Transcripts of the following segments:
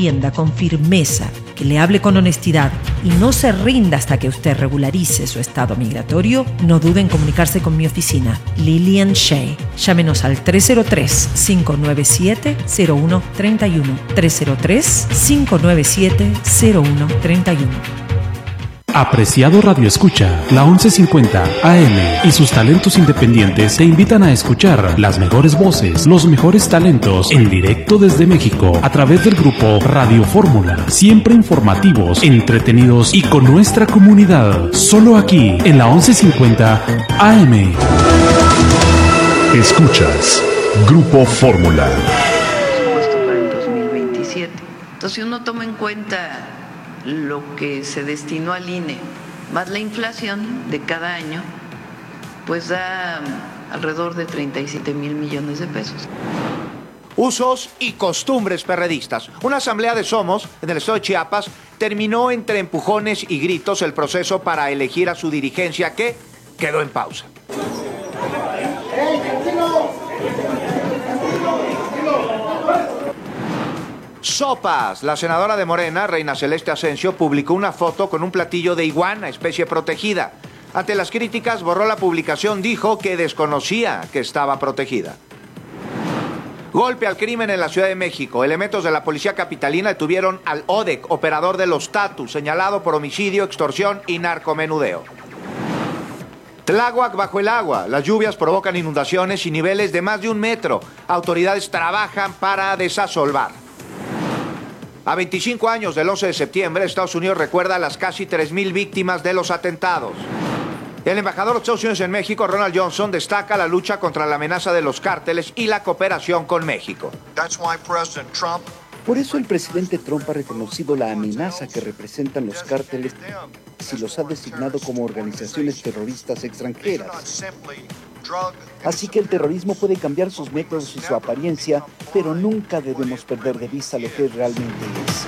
defienda con firmeza, que le hable con honestidad y no se rinda hasta que usted regularice su estado migratorio, no dude en comunicarse con mi oficina, Lillian Shea. Llámenos al 303-597-0131. 303-597-0131. Apreciado Radio Escucha, la 1150 AM y sus talentos independientes te invitan a escuchar las mejores voces, los mejores talentos en directo desde México a través del grupo Radio Fórmula. Siempre informativos, entretenidos y con nuestra comunidad. Solo aquí en la 1150 AM. Escuchas Grupo Fórmula. Presupuesto para el 2027. Entonces, si uno toma en cuenta lo que se destinó al INE, más la inflación de cada año, pues da alrededor de 37,000 millones de pesos. Usos y costumbres perredistas. Una asamblea de Somos en el estado de Chiapas terminó entre empujones y gritos el proceso para elegir a su dirigencia, que quedó en pausa. Sopas. La senadora de Morena, Reina Celeste Asensio, publicó una foto con un platillo de iguana, especie protegida. Ante las críticas, borró la publicación, dijo que desconocía que estaba protegida. Golpe al crimen en la Ciudad de México. Elementos de la policía capitalina detuvieron al ODEC, operador de los Tatus, señalado por homicidio, extorsión y narcomenudeo. Tláhuac bajo el agua. Las lluvias provocan inundaciones y niveles de más de 1 metro. Autoridades trabajan para desasolvar. A 25 años del 11 de septiembre, Estados Unidos recuerda a las casi 3,000 víctimas de los atentados. El embajador de Estados Unidos en México, Ronald Johnson, destaca la lucha contra la amenaza de los cárteles y la cooperación con México. Por eso el presidente Trump ha reconocido la amenaza que representan los cárteles y los ha designado como organizaciones terroristas extranjeras. Así que el terrorismo puede cambiar sus métodos y su apariencia, pero nunca debemos perder de vista lo que realmente es.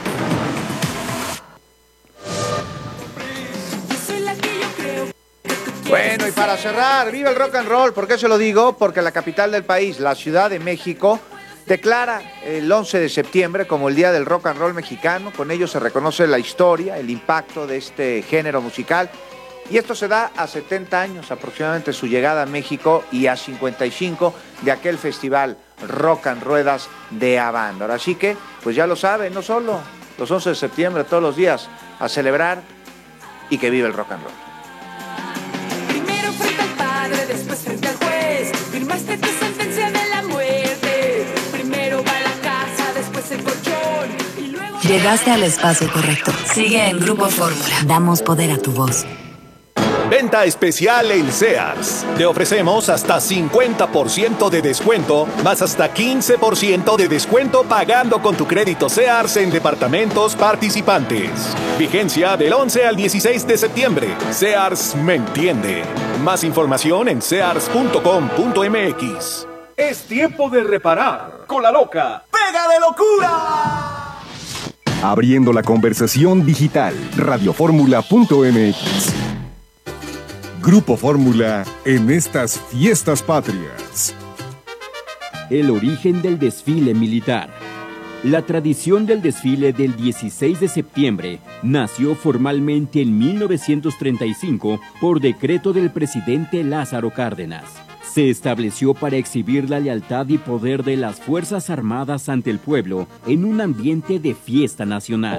Bueno, y para cerrar, ¡viva el rock and roll! ¿Por qué se lo digo? Porque la capital del país, la Ciudad de México, declara el 11 de septiembre como el Día del Rock and Roll mexicano. Con ello se reconoce la historia, el impacto de este género musical. Y esto se da a 70 años aproximadamente su llegada a México y a 55 de aquel festival Rock and Ruedas de Avándor. Así que, pues ya lo saben, no solo los 11 de septiembre, todos los días, a celebrar y que vive el rock and roll. Primero frente al padre, después frente al juez, firmaste tu sentencia de la muerte. Primero va la casa, después el colchón y luego... Llegaste al espacio correcto. Sigue en Grupo Fórmula. Damos poder a tu voz. Venta especial en Sears. Te ofrecemos hasta 50% de descuento, más hasta 15% de descuento pagando con tu crédito Sears en departamentos participantes. Vigencia del 11 al 16 de septiembre. Sears me entiende. Más información en sears.com.mx. Es tiempo de reparar con la loca ¡Pega de locura! Abriendo la conversación digital. Radioformula.mx. Grupo Fórmula en estas fiestas patrias. El origen del desfile militar. La tradición del desfile del 16 de septiembre nació formalmente en 1935 por decreto del presidente Lázaro Cárdenas. Se estableció para exhibir la lealtad y poder de las Fuerzas Armadas ante el pueblo en un ambiente de fiesta nacional.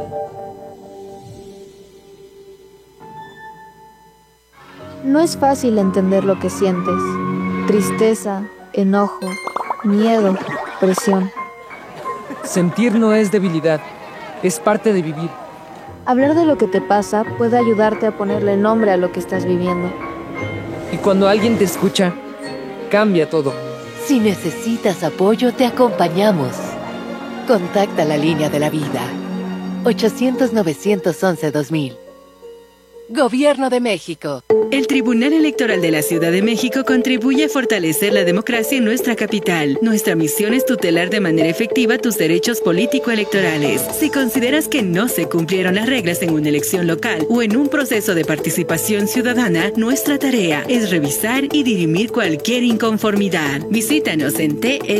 No es fácil entender lo que sientes. Tristeza, enojo, miedo, presión. Sentir no es debilidad, es parte de vivir. Hablar de lo que te pasa puede ayudarte a ponerle nombre a lo que estás viviendo. Y cuando alguien te escucha, cambia todo. Si necesitas apoyo, te acompañamos. Contacta la línea de la vida. 800-911-2000. Gobierno de México. El Tribunal Electoral de la Ciudad de México contribuye a fortalecer la democracia en nuestra capital. Nuestra misión es tutelar de manera efectiva tus derechos político-electorales. Si consideras que no se cumplieron las reglas en una elección local o en un proceso de participación ciudadana, nuestra tarea es revisar y dirimir cualquier inconformidad. Visítanos en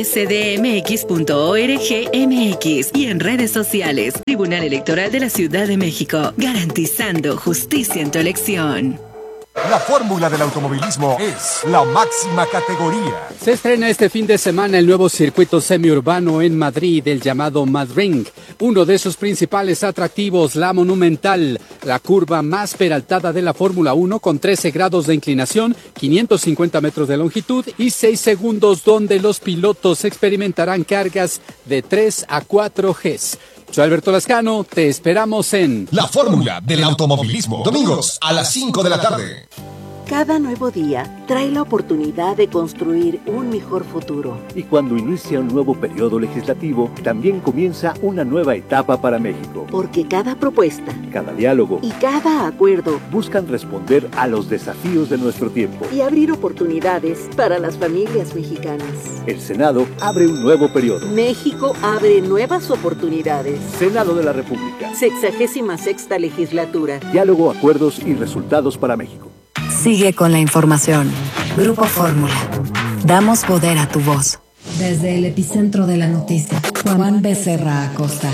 tsdmx.org.mx y en redes sociales. Tribunal Electoral de la Ciudad de México, garantizando justicia en tu elección. La fórmula del automovilismo es la máxima categoría. Se estrena este fin de semana el nuevo circuito semiurbano en Madrid, el llamado Madring. Uno de sus principales atractivos, la Monumental, la curva más peraltada de la Fórmula 1 con 13 grados de inclinación, 550 metros de longitud y 6 segundos donde los pilotos experimentarán cargas de 3 a 4 Gs. Soy Alberto Lascano, te esperamos en La fórmula del automovilismo, domingos a las 5 de la tarde. Cada nuevo día trae la oportunidad de construir un mejor futuro. Y cuando inicia un nuevo periodo legislativo, también comienza una nueva etapa para México. Porque cada propuesta, cada diálogo y cada acuerdo buscan responder a los desafíos de nuestro tiempo y abrir oportunidades para las familias mexicanas. El Senado abre un nuevo periodo. México abre nuevas oportunidades. Senado de la República. 66ª legislatura. Diálogo, acuerdos y resultados para México. Sigue con la información. Grupo Fórmula. Damos poder a tu voz. Desde el epicentro de la noticia, Juan Becerra Acosta.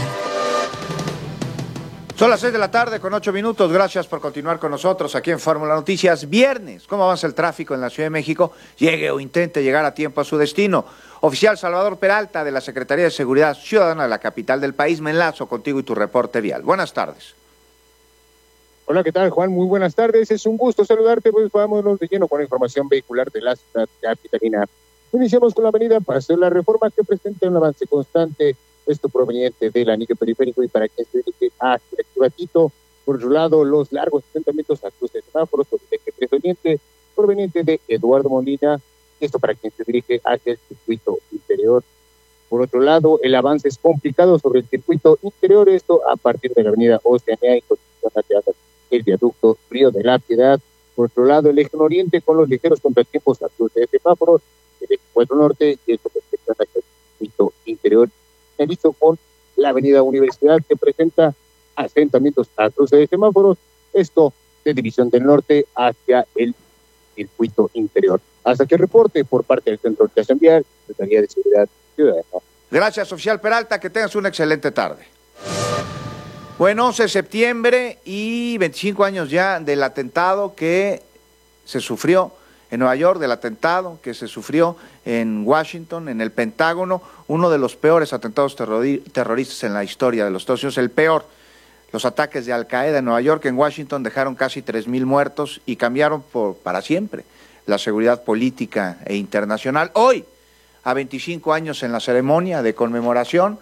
Son las 6 de la tarde con 8 minutos. Gracias por continuar con nosotros aquí en Fórmula Noticias. Viernes, ¿cómo avanza el tráfico en la Ciudad de México? Llegue o intente llegar a tiempo a su destino. Oficial Salvador Peralta de la Secretaría de Seguridad Ciudadana de la capital del país. Me enlazo contigo y tu reporte vial. Buenas tardes. Hola, ¿qué tal, Juan? Muy buenas tardes. Es un gusto saludarte, pues vámonos de lleno con la información vehicular de la ciudad capitalina. Iniciamos con la avenida Paseo de la Reforma, que presenta un avance constante, esto proveniente del anillo periférico y para quien se dirige hacia Chivatito. Por otro lado, los largos asentamientos a cruce de semáforos sobre el eje 3 Oriente, proveniente de Eduardo Molina, esto para quien se dirige hacia el circuito interior. Por otro lado, el avance es complicado sobre el circuito interior, esto a partir de la avenida Oceanía y continuación hacia el viaducto Río de la Piedad. Por otro lado, el eje oriente con los ligeros contratiempos a cruce de semáforos, el eje 4 norte y esto respecto hacia el circuito interior. Finalizo con la avenida Universidad, que presenta asentamientos a cruce de semáforos, esto de División del Norte hacia el circuito interior. Hasta que reporte por parte del Centro de Orientación Vial, Secretaría de Seguridad Ciudadana. Gracias, oficial Peralta, que tengas una excelente tarde. Bueno, 11 de septiembre y 25 años ya del atentado que se sufrió en Nueva York, del atentado que se sufrió en Washington, en el Pentágono, uno de los peores atentados terroristas en la historia de los Estados Unidos, el peor. Los ataques de Al-Qaeda en Nueva York, en Washington, dejaron casi 3,000 muertos y cambiaron para siempre la seguridad política e internacional. Hoy, a 25 años en la ceremonia de conmemoración,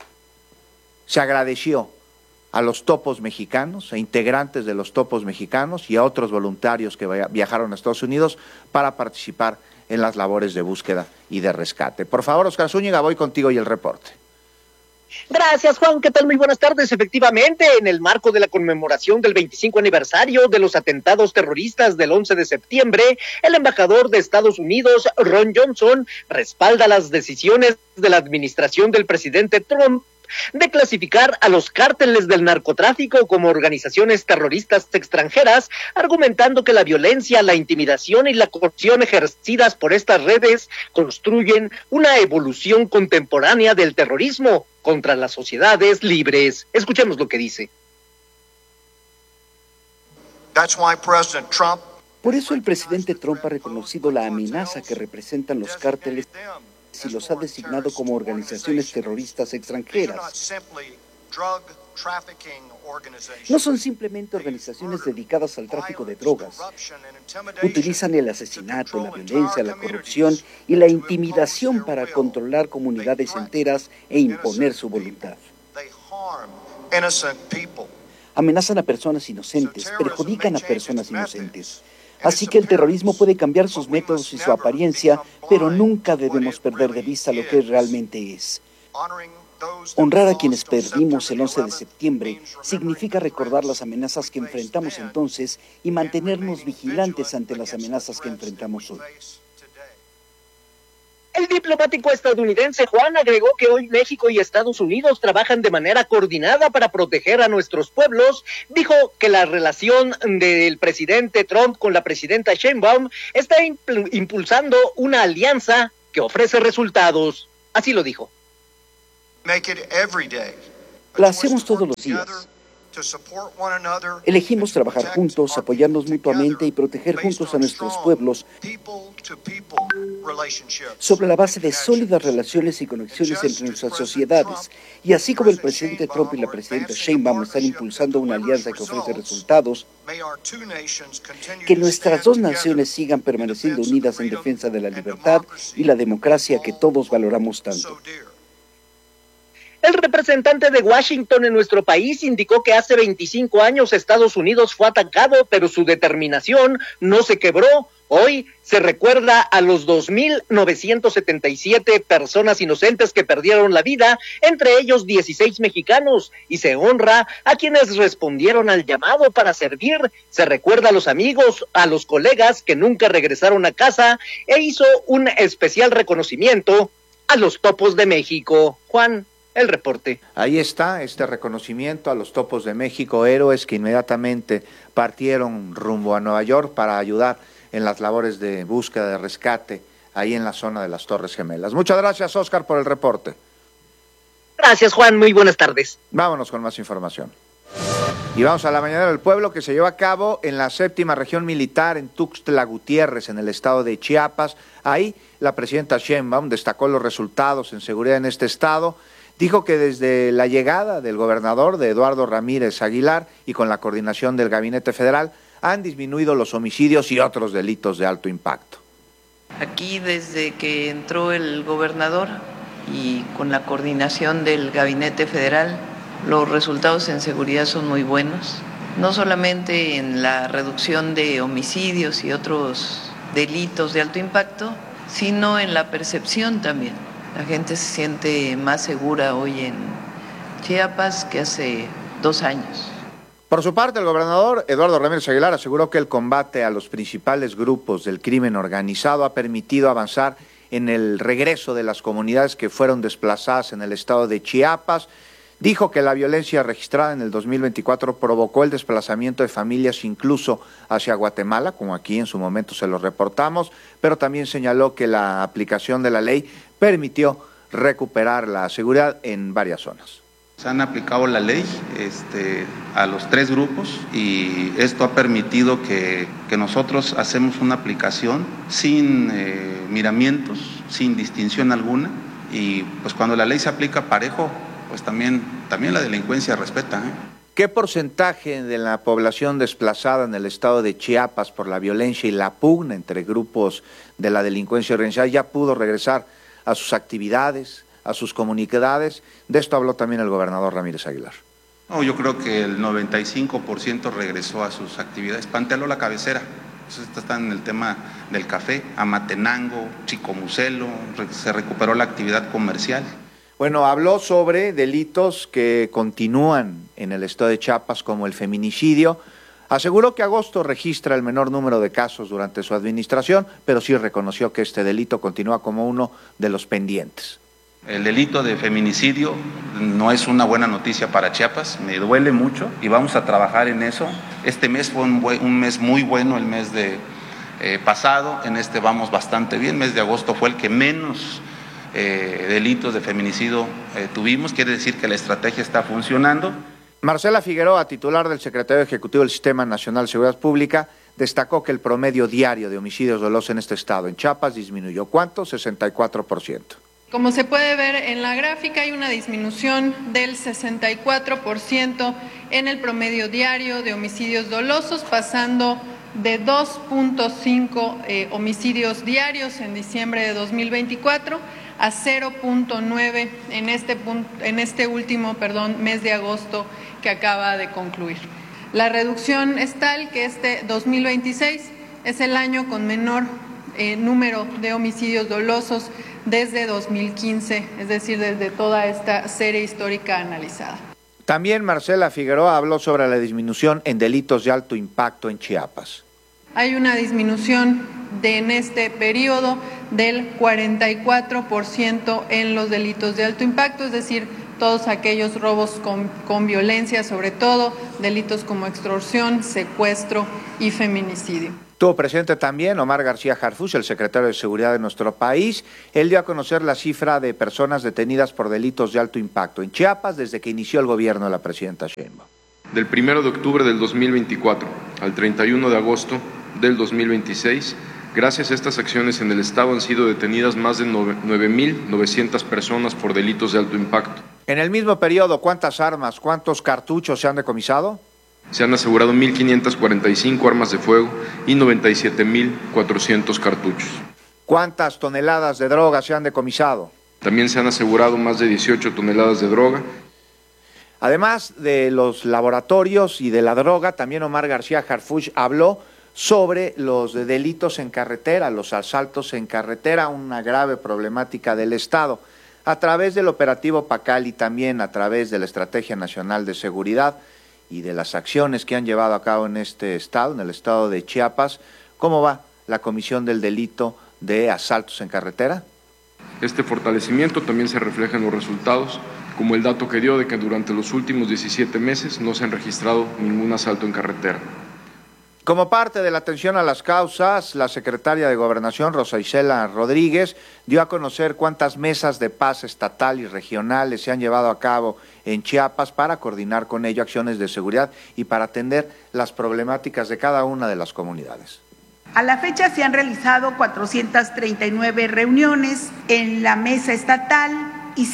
se agradeció a los topos mexicanos, a integrantes de los topos mexicanos y a otros voluntarios que viajaron a Estados Unidos para participar en las labores de búsqueda y de rescate. Por favor, Oscar Zúñiga, voy contigo y el reporte. Gracias, Juan. ¿Qué tal? Muy buenas tardes. Efectivamente, en el marco de la conmemoración del 25 aniversario de los atentados terroristas del 11 de septiembre, el embajador de Estados Unidos, Ron Johnson, respalda las decisiones de la administración del presidente Trump de clasificar a los cárteles del narcotráfico como organizaciones terroristas extranjeras, argumentando que la violencia, la intimidación y la corrupción ejercidas por estas redes construyen una evolución contemporánea del terrorismo contra las sociedades libres. Escuchemos lo que dice. Por eso el presidente Trump ha reconocido la amenaza que representan los cárteles y los ha designado como organizaciones terroristas extranjeras. No son simplemente organizaciones dedicadas al tráfico de drogas. Utilizan el asesinato, la violencia, la corrupción y la intimidación para controlar comunidades enteras e imponer su voluntad. Amenazan a personas inocentes, perjudican a personas inocentes. Así que el terrorismo puede cambiar sus métodos y su apariencia, pero nunca debemos perder de vista lo que realmente es. Honrar a quienes perdimos el 11 de septiembre significa recordar las amenazas que enfrentamos entonces y mantenernos vigilantes ante las amenazas que enfrentamos hoy. El diplomático estadounidense Juan agregó que hoy México y Estados Unidos trabajan de manera coordinada para proteger a nuestros pueblos. Dijo que la relación del presidente Trump con la presidenta Sheinbaum está impulsando una alianza que ofrece resultados. Así lo dijo. La hacemos todos los días. Elegimos trabajar juntos, apoyarnos mutuamente y proteger juntos a nuestros pueblos sobre la base de sólidas relaciones y conexiones entre nuestras sociedades. Y así como el presidente Trump y la presidenta Sheinbaum están impulsando una alianza que ofrece resultados, que nuestras dos naciones sigan permaneciendo unidas en defensa de la libertad y la democracia que todos valoramos tanto. El representante de Washington en nuestro país indicó que hace 25 años Estados Unidos fue atacado, pero su determinación no se quebró. Hoy se recuerda a los 2,977 personas inocentes que perdieron la vida, entre ellos 16 mexicanos, y se honra a quienes respondieron al llamado para servir. Se recuerda a los amigos, a los colegas que nunca regresaron a casa e hizo un especial reconocimiento a los topos de México. Juan, el reporte. Ahí está este reconocimiento a los topos de México, héroes que inmediatamente partieron rumbo a Nueva York para ayudar en las labores de búsqueda, de rescate, ahí en la zona de las Torres Gemelas. Muchas gracias, Oscar, por el reporte. Gracias, Juan. Muy buenas tardes. Vámonos con más información. Y vamos a la Mañanera del Pueblo, que se llevó a cabo en la 7ª Región Militar en Tuxtla Gutiérrez, en el estado de Chiapas. Ahí la presidenta Sheinbaum destacó los resultados en seguridad en este estado. Dijo que desde la llegada del gobernador, de Eduardo Ramírez Aguilar, y con la coordinación del Gabinete Federal, han disminuido los homicidios y otros delitos de alto impacto. Aquí, desde que entró el gobernador y con la coordinación del Gabinete Federal, los resultados en seguridad son muy buenos, no solamente en la reducción de homicidios y otros delitos de alto impacto, sino en la percepción también. La gente se siente más segura hoy en Chiapas que hace 2 años. Por su parte, el gobernador Eduardo Ramírez Aguilar aseguró que el combate a los principales grupos del crimen organizado ha permitido avanzar en el regreso de las comunidades que fueron desplazadas en el estado de Chiapas. Dijo que la violencia registrada en el 2024 provocó el desplazamiento de familias incluso hacia Guatemala, como aquí en su momento se lo reportamos, pero también señaló que la aplicación de la ley permitió recuperar la seguridad en varias zonas. Se han aplicado la ley a los 3 grupos y esto ha permitido que nosotros hacemos una aplicación sin miramientos, sin distinción alguna, y pues cuando la ley se aplica parejo, pues también la delincuencia respeta. ¿Qué porcentaje de la población desplazada en el estado de Chiapas por la violencia y la pugna entre grupos de la delincuencia organizada ya pudo regresar a sus actividades, a sus comunidades? De esto habló también el gobernador Ramírez Aguilar. No, yo creo que el 95% regresó a sus actividades. Panteló la cabecera, esto está en el tema del café, Amatenango, Chicomucelo, se recuperó la actividad comercial. Bueno, habló sobre delitos que continúan en el estado de Chiapas, como el feminicidio. Aseguró que agosto registra el menor número de casos durante su administración, pero sí reconoció que este delito continúa como uno de los pendientes. El delito de feminicidio no es una buena noticia para Chiapas, me duele mucho y vamos a trabajar en eso. Este mes fue un mes muy bueno, el mes de pasado, en este vamos bastante bien. El mes de agosto fue el que menos delitos de feminicidio tuvimos, quiere decir que la estrategia está funcionando. Marcela Figueroa, titular del Secretario Ejecutivo del Sistema Nacional de Seguridad Pública, destacó que el promedio diario de homicidios dolosos en este estado, en Chiapas, disminuyó. ¿Cuánto? 64%. Como se puede ver en la gráfica, hay una disminución del 64% en el promedio diario de homicidios dolosos, pasando de 2.5 homicidios diarios en diciembre de 2024 a 0.9 en este último mes de agosto que acaba de concluir. La reducción es tal que este 2026 es el año con menor número de homicidios dolosos desde 2015, es decir, desde toda esta serie histórica analizada. También Marcela Figueroa habló sobre la disminución en delitos de alto impacto en Chiapas. Hay una disminución en este periodo del 44% en los delitos de alto impacto, es decir, todos aquellos robos con violencia, sobre todo delitos como extorsión, secuestro y feminicidio. Estuvo presente también Omar García Harfuch, el secretario de Seguridad de nuestro país. Él dio a conocer la cifra de personas detenidas por delitos de alto impacto en Chiapas desde que inició el gobierno de la presidenta Sheinbaum. Del 1 de octubre del 2024 al 31 de agosto del 2026, gracias a estas acciones en el Estado han sido detenidas más de 9.900 personas por delitos de alto impacto. En el mismo periodo, ¿cuántas armas, cuántos cartuchos se han decomisado? Se han asegurado 1.545 armas de fuego y 97.400 cartuchos. ¿Cuántas toneladas de droga se han decomisado? También se han asegurado más de 18 toneladas de droga. Además de los laboratorios y de la droga, también Omar García Harfuch habló sobre los delitos en carretera, los asaltos en carretera, una grave problemática del Estado. A través del operativo Pacal y también a través de la Estrategia Nacional de Seguridad y de las acciones que han llevado a cabo en este estado, en el estado de Chiapas, ¿cómo va la comisión del delito de asaltos en carretera? Este fortalecimiento también se refleja en los resultados, como el dato que dio de que durante los últimos 17 meses no se han registrado ningún asalto en carretera. Como parte de la atención a las causas, la secretaria de Gobernación, Rosa Isela Rodríguez, dio a conocer cuántas mesas de paz estatal y regionales se han llevado a cabo en Chiapas para coordinar con ello acciones de seguridad y para atender las problemáticas de cada una de las comunidades. A la fecha se han realizado 439 reuniones en la mesa estatal y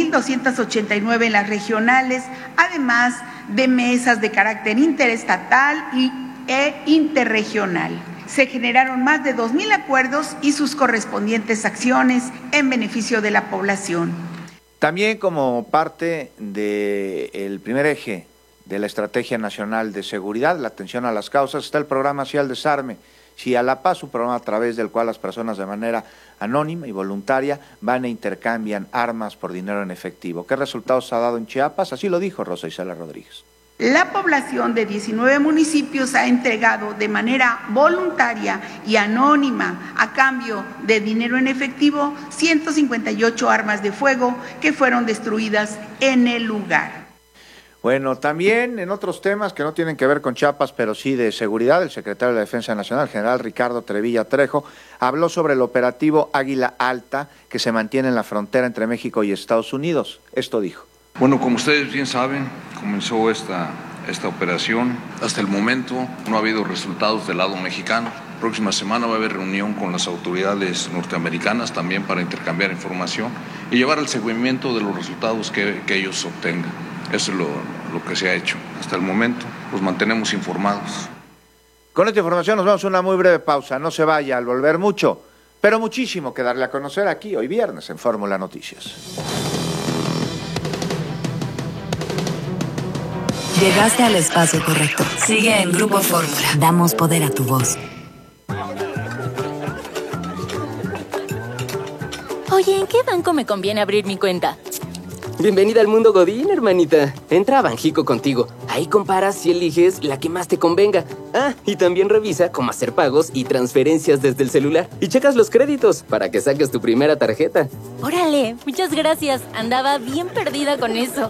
5.289 en las regionales, además de mesas de carácter interestatal e interregional. Se generaron más de 2.000 acuerdos y sus correspondientes acciones en beneficio de la población. También como parte del primer eje de la Estrategia Nacional de Seguridad, la atención a las causas, está el programa Sí al Desarme, Sí a la Paz, un programa a través del cual las personas de manera anónima y voluntaria van e intercambian armas por dinero en efectivo. ¿Qué resultados ha dado en Chiapas? Así lo dijo Rosa Isela Rodríguez. La población de 19 municipios ha entregado de manera voluntaria y anónima, a cambio de dinero en efectivo, 158 armas de fuego que fueron destruidas en el lugar. Bueno, también en otros temas que no tienen que ver con Chiapas, pero sí de seguridad, el secretario de la Defensa Nacional, general Ricardo Trevilla Trejo, habló sobre el operativo Águila Alta que se mantiene en la frontera entre México y Estados Unidos. Esto dijo. Bueno, como ustedes bien saben, comenzó esta operación. Hasta el momento no ha habido resultados del lado mexicano. Próxima semana va a haber reunión con las autoridades norteamericanas también para intercambiar información y llevar el seguimiento de los resultados que ellos obtengan. Eso es lo que se ha hecho. Hasta el momento los mantenemos informados. Con esta información nos vamos a una muy breve pausa. No se vaya, al volver mucho, pero muchísimo que darle a conocer aquí hoy viernes en Fórmula Noticias. Llegaste al espacio correcto. Sigue en Grupo Fórmula. Damos poder a tu voz. Oye, ¿en qué banco me conviene abrir mi cuenta? Bienvenida al mundo Godín, hermanita. Entra a Banjico contigo. Ahí comparas y eliges la que más te convenga. Ah, y también revisa cómo hacer pagos y transferencias desde el celular. Y checas los créditos para que saques tu primera tarjeta. Órale, muchas gracias. Andaba bien perdida con eso.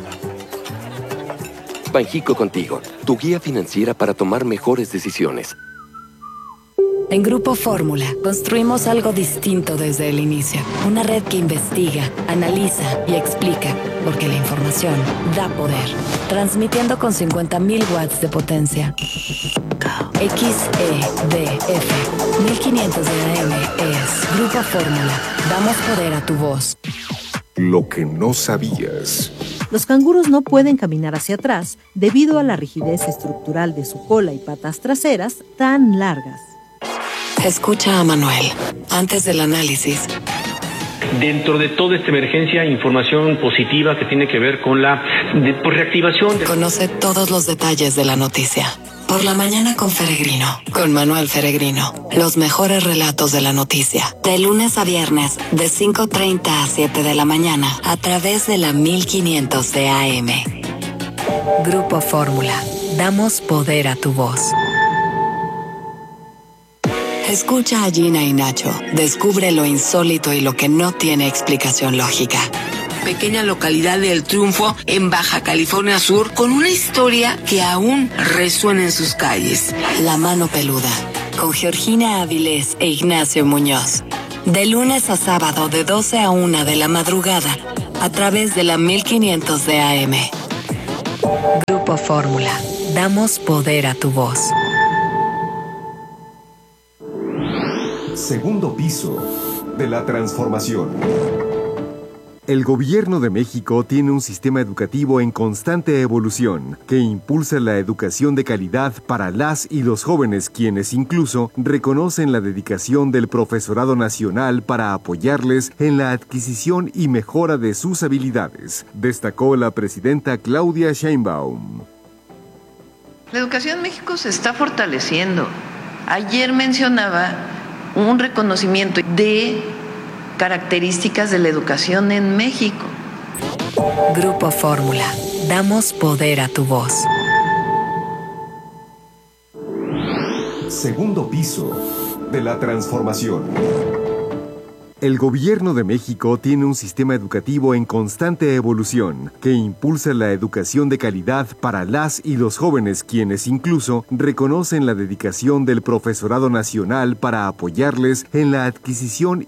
Banjico contigo, tu guía financiera para tomar mejores decisiones. En Grupo Fórmula construimos algo distinto desde el inicio. Una red que investiga, analiza y explica, porque la información da poder. Transmitiendo con 50.000 watts de potencia. XEDF 1500 de AM es Grupo Fórmula. Damos poder a tu voz. Lo que no sabías. Los canguros no pueden caminar hacia atrás debido a la rigidez estructural de su cola y patas traseras tan largas. Escucha a Manuel, antes del análisis. Dentro de toda esta emergencia, información positiva que tiene que ver con la reactivación. Conoce todos los detalles de la noticia, Por la mañana con Feregrino, con Manuel Feregrino. Los mejores relatos de la noticia. De lunes a viernes, de 5:30 a 7 de la mañana, a través de la 1500 de AM. Grupo Fórmula. Damos poder a tu voz. Escucha a Gina y Nacho. Descubre lo insólito y lo que no tiene explicación lógica. Pequeña localidad de El Triunfo, en Baja California Sur, con una historia que aún resuena en sus calles. La mano peluda, con Georgina Avilés e Ignacio Muñoz. De lunes a sábado, de 12 a 1 de la madrugada, a través de la 1500 de AM. Grupo Fórmula. Damos poder a tu voz. Segundo piso de la transformación. El Gobierno de México tiene un sistema educativo en constante evolución que impulsa la educación de calidad para las y los jóvenes, quienes incluso reconocen la dedicación del profesorado nacional para apoyarles en la adquisición y mejora de sus habilidades, destacó la presidenta Claudia Sheinbaum. La educación en México se está fortaleciendo. Ayer mencionaba un reconocimiento de características de la educación en México. Grupo Fórmula. Damos poder a tu voz. Segundo piso de la transformación. El Gobierno de México tiene un sistema educativo en constante evolución que impulsa la educación de calidad para las y los jóvenes, quienes incluso reconocen la dedicación del profesorado nacional para apoyarles en la adquisición